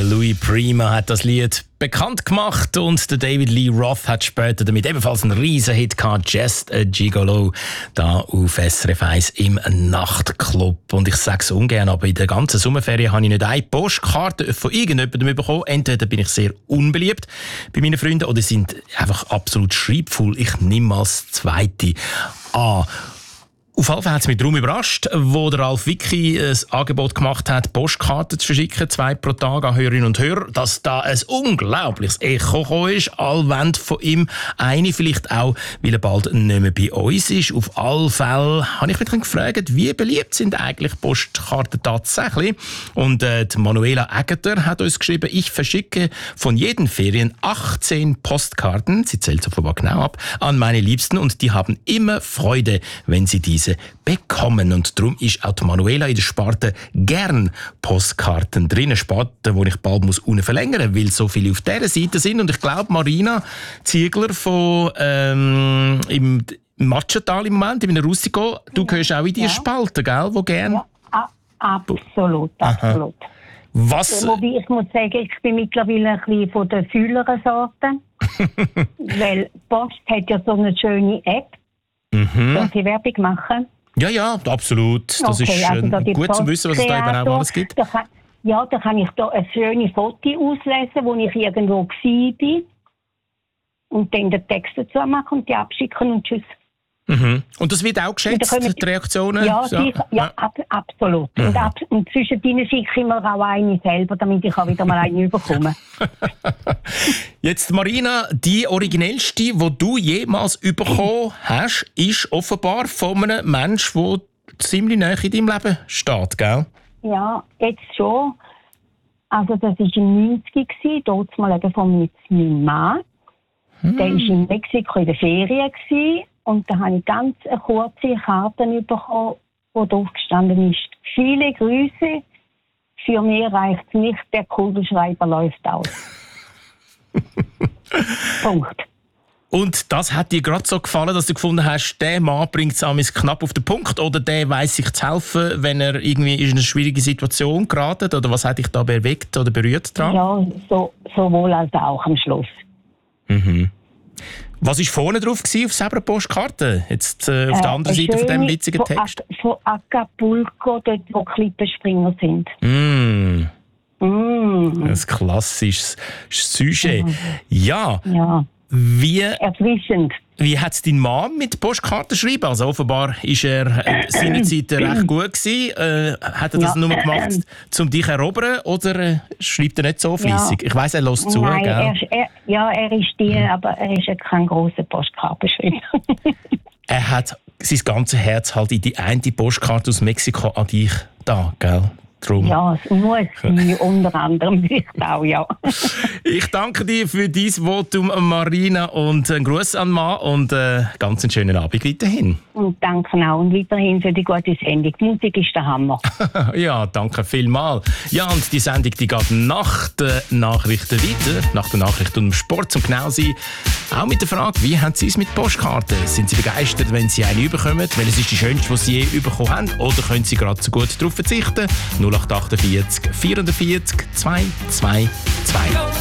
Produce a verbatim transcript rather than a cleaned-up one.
Louis Prima hat das Lied bekannt gemacht und der David Lee Roth hat später damit ebenfalls einen riesen Hit gehabt, Just a Gigolo, da auf S R F eins im Nachtclub. Und ich sage es ungern, aber in der ganzen Sommerferien habe ich nicht eine Postkarte von irgendjemandem bekommen. Entweder bin ich sehr unbeliebt bei meinen Freunden oder sind einfach absolut schreibvoll. Ich nehme als Zweite an. Auf jeden Fall hat es mich darum überrascht, wo der Ralf Wicki ein Angebot gemacht hat, Postkarten zu verschicken, zwei pro Tag an Hörerinnen und Hörer, dass da ein unglaubliches Echo gekommen ist. Alle wollen von ihm eine, vielleicht auch, weil er bald nicht mehr bei uns ist. Auf alle Fälle habe ich mich dann gefragt, wie beliebt sind eigentlich Postkarten tatsächlich? Und äh, die Manuela Egger hat uns geschrieben, ich verschicke von jeden Ferien achtzehn Postkarten, sie zählt offenbar genau ab, an meine Liebsten und die haben immer Freude, wenn sie diese bekommen. Und darum ist auch die Manuela in der Sparte gern Postkarten drin. Eine Sparte, die ich bald muss unten verlängern muss, weil so viele auf dieser Seite sind. Und ich glaube, Marina Ziegler von ähm, im Matschental im Moment, in Rustico, du gehörst auch in diese ja. Spalte, gell? Wo gern? Ja, a- absolut, absolut. Was? Wobei ich muss sagen, ich bin mittlerweile ein bisschen von der fühleren Sorte. Weil Post hat ja so eine schöne App. Mhm. Soll ich Werbung machen? Ja, ja, absolut. Das okay, ist also äh, gut zu wissen, was es da überhaupt alles gibt. Da kann, ja, da kann ich da ein schönes Foto auslesen, wo ich irgendwo war. Und dann den Text dazu machen und die abschicken und tschüss. Mhm. Und das wird auch geschätzt, wir, die Reaktionen? Ja, ja. Die, ja ab, absolut. Mhm. Und, ab, und zwischendrin schicke ich mir auch eine selber, damit ich auch wieder mal eine bekomme. Jetzt, Marina, die originellste, die du jemals bekommen hast, ist offenbar von einem Menschen, der ziemlich nahe in deinem Leben steht, gell? Ja, jetzt schon. Also das war in den neunziger, dort mal eben von meinem Mann. Hm. Der war in Mexiko in der Ferien. Und da habe ich ganz eine kurze Karte bekommen, wo drauf gestanden ist: Viele Grüße, für mich reicht es nicht, der Kugelschreiber läuft aus. Punkt. Und das hat dir gerade so gefallen, dass du gefunden hast, der Mann bringt es knapp auf den Punkt oder der weiss sich zu helfen, wenn er irgendwie in eine schwierige Situation geratet? Oder was hat dich da bewegt oder berührt dran? Ja, so, sowohl als auch am Schluss. Mhm. Was war vorne drauf gewesen, auf selber Postkarte? Jetzt äh, auf äh, der anderen Seite von diesem witzigen Text? Von Acapulco, dort wo Klippenspringer sind. Mm. Mm. Ein klassisches Sujet. Mm. Ja. ja. Wie, Erfrischend. Wie hat es dein Mann mit Postkarten schreiben? Also offenbar war er äh, seinerzeit recht gut gewesen. Äh, hat er das ja. nur gemacht, um dich zu erobern, oder äh, schreibt er nicht so fleissig? Ja. Ich weiss, er lässt zu, Nein, gell? Er, er, ja, er ist die, mhm. aber er ist kein grosser Postkartenschreiber. Er hat sein ganzes Herz halt in die eine Postkarte aus Mexiko an dich da, gell? Drum. Ja, es muss sein, unter anderem vielleicht auch, ja. Ich danke dir für dein Votum, Marina, und einen Gruß an Mann und äh, ganz einen schönen Abend weiterhin. Und danke auch und weiterhin für die gute Sendung. Die Musik ist der Hammer. Ja, danke vielmals. Ja, und die Sendung die geht nach den Nachrichten weiter, nach den Nachrichten und dem Sport, zum genau sein. Auch mit der Frage, wie haben Sie es mit Postkarten? Sind Sie begeistert, wenn Sie eine bekommen? Welches ist die schönste, die Sie je bekommen haben? Oder können Sie gerade so gut darauf verzichten? null acht acht vier vierundvierzig zwei zwei zwei